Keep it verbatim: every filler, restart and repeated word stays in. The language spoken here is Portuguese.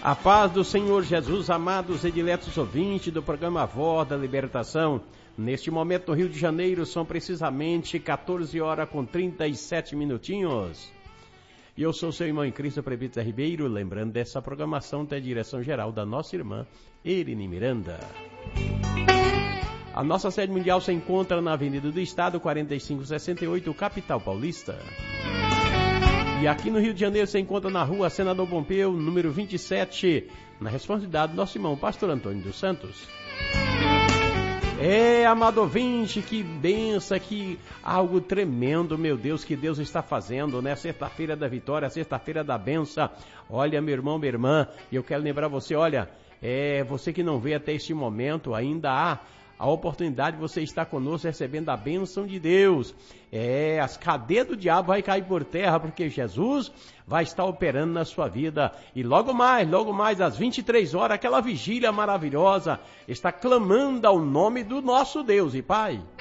A paz do Senhor Jesus, amados e diletos ouvintes do programa Voz da Libertação. Neste momento no Rio de Janeiro são precisamente quatorze horas com trinta e sete minutinhos. E eu sou seu irmão em Cristo, Presbítero Ribeiro, lembrando dessa programação tem a direção geral da nossa irmã Irene Miranda. A nossa sede mundial se encontra na Avenida do Estado, quarenta e cinco sessenta e oito, capital paulista. E aqui no Rio de Janeiro se encontra na rua Senador Pompeu, número vinte e sete, na responsabilidade do nosso irmão Pastor Antônio dos Santos. É, amado ouvinte, que benção, que algo tremendo, meu Deus, que Deus está fazendo, né? Sexta-feira da vitória, sexta-feira da benção. Olha, meu irmão, minha irmã, e eu quero lembrar você, olha, é, você que não veio até este momento, ainda há a oportunidade de você estar conosco recebendo a bênção de Deus. É, as cadeias do diabo vai cair por terra, porque Jesus vai estar operando na sua vida. E logo mais, logo mais, às vinte e três horas, aquela vigília maravilhosa está clamando ao nome do nosso Deus e Pai.